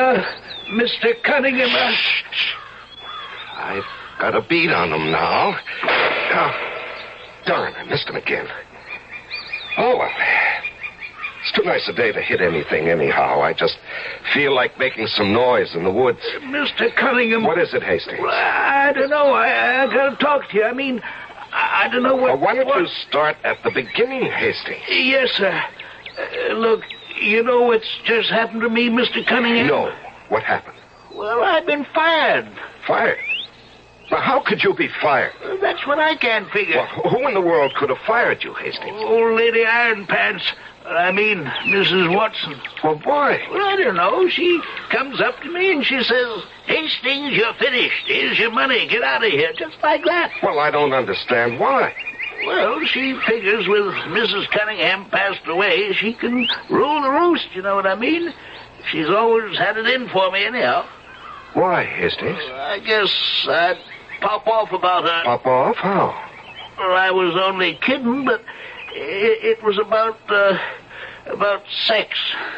Mr. Cunningham. Shh. I've got a beat on him now. Oh, darn, I missed him again. Oh, well. It's too nice a day to hit anything anyhow. I just feel like making some noise in the woods. Mr. Cunningham. What is it, Hastings? Well, I don't know. I got to talk to you. I mean, I don't know what... Well, why don't you start at the beginning, Hastings? Yes, sir. Look, you know what's just happened to me, Mr. Cunningham? No. What happened? Well, I've been fired. Fired? Well, how could you be fired? That's what I can't figure. Well, who in the world could have fired you, Hastings? Old Lady Iron Pants. I mean, Mrs. Watson. Well, why? Well, I don't know. She comes up to me and she says, Hastings, you're finished. Here's your money. Get out of here. Just like that. Well, I don't understand why. Well, she figures with Mrs. Cunningham passed away, she can rule the roost, you know what I mean? She's always had it in for me anyhow. Why, Hastings? I guess I'd pop off about her. Pop off? How? Well, I was only kidding, but it was about sex.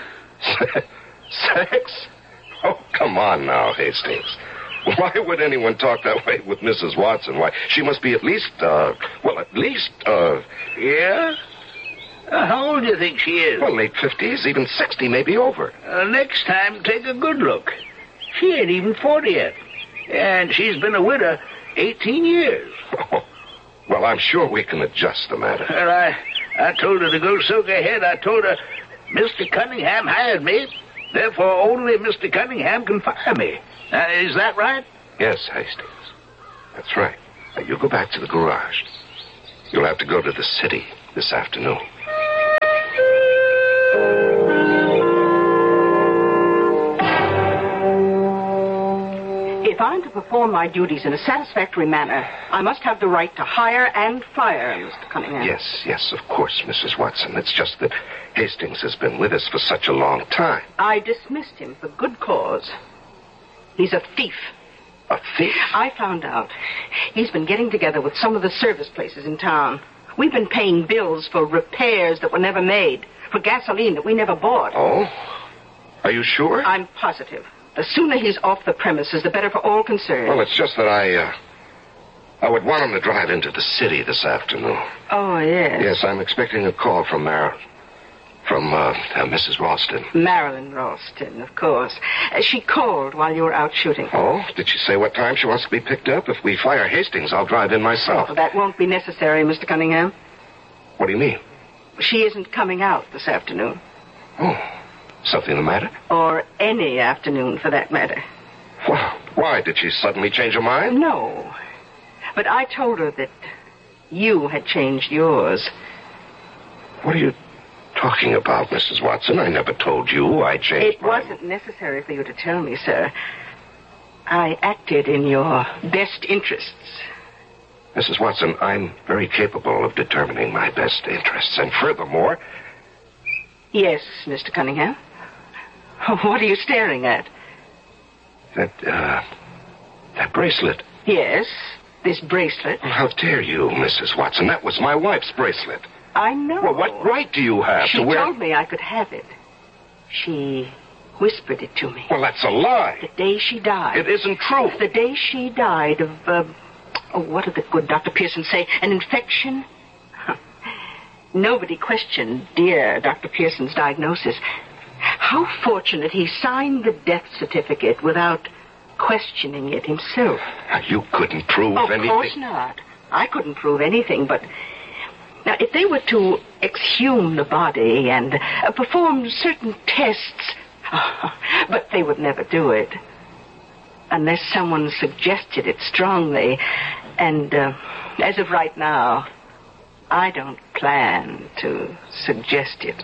Sex? Oh, come on now, Hastings. Why would anyone talk that way with Mrs. Watson? Why, she must be at least. Yeah? How old do you think she is? Well, late 50s, even 60, maybe over. Next time, take a good look. She ain't even 40 yet. And she's been a widow 18 years. Oh, well, I'm sure we can adjust the matter. Well, I told her to go soak her head. I told her, Mr. Cunningham hired me. Therefore, only Mr. Cunningham can fire me. Is that right? Yes, Hastings. That's right. Now, you go back to the garage. You'll have to go to the city this afternoon. If I'm to perform my duties in a satisfactory manner, I must have the right to hire and fire Mr. Cunningham. Yes, of course, Mrs. Watson. It's just that Hastings has been with us for such a long time. I dismissed him for good cause. He's a thief. A thief? I found out. He's been getting together with some of the service places in town. We've been paying bills for repairs that were never made, for gasoline that we never bought. Oh? Are you sure? I'm positive. The sooner he's off the premises, the better for all concerned. Well, it's just that I would want him to drive into the city this afternoon. Oh, yes. Yes, I'm expecting a call from Mrs. Ralston. Marilyn Ralston, of course. She called while you were out shooting. Oh? Did she say what time she wants to be picked up? If we fire Hastings, I'll drive in myself. Oh, that won't be necessary, Mr. Cunningham. What do you mean? She isn't coming out this afternoon. Oh. Something the matter? Or any afternoon, for that matter. Well, why? Did she suddenly change her mind? No. But I told her that you had changed yours. What are you talking about, Mrs. Watson? I never told you I changed mine. It wasn't necessary for you to tell me, sir. I acted in your best interests. Mrs. Watson, I'm very capable of determining my best interests. And furthermore... Yes, Mr. Cunningham. What are you staring at? That bracelet. Yes, this bracelet. Well, how dare you, Mrs. Watson? That was my wife's bracelet. I know. Well, what right do you have to wear... She told me I could have it. She whispered it to me. Well, that's a lie. The day she died. It isn't true. The day she died of, what did the good Dr. Pearson say? An infection? Nobody questioned dear Dr. Pearson's diagnosis. How fortunate he signed the death certificate without questioning it himself. You couldn't prove anything. Of course not. I couldn't prove anything, but... Now, if they were to exhume the body and perform certain tests... but they would never do it. Unless someone suggested it strongly. And as of right now... I don't plan to suggest it.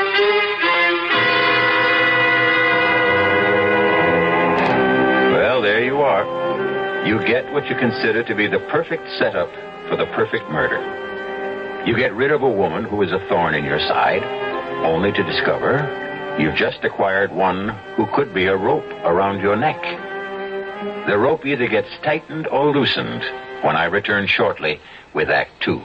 Well, there you are. You get what you consider to be the perfect setup for the perfect murder. You get rid of a woman who is a thorn in your side, only to discover you've just acquired one who could be a rope around your neck. The rope either gets tightened or loosened when I return shortly with Act 2.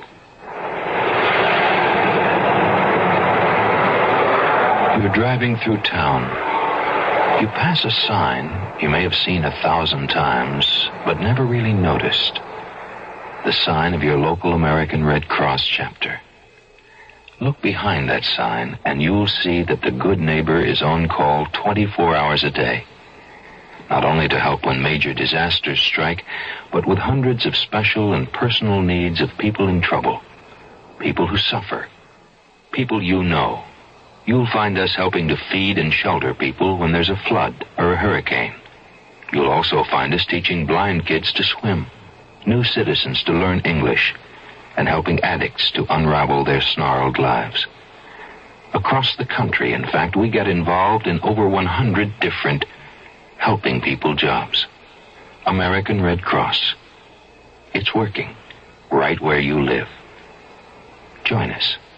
You're driving through town. You pass a sign you may have seen 1,000 times, but never really noticed. The sign of your local American Red Cross chapter. Look behind that sign, and you'll see that the good neighbor is on call 24 hours a day. Not only to help when major disasters strike, but with hundreds of special and personal needs of people in trouble. People who suffer. People you know. You'll find us helping to feed and shelter people when there's a flood or a hurricane. You'll also find us teaching blind kids to swim, new citizens to learn English, and helping addicts to unravel their snarled lives. Across the country, in fact, we get involved in over 100 different helping people jobs. American Red Cross. It's working right where you live. Join us.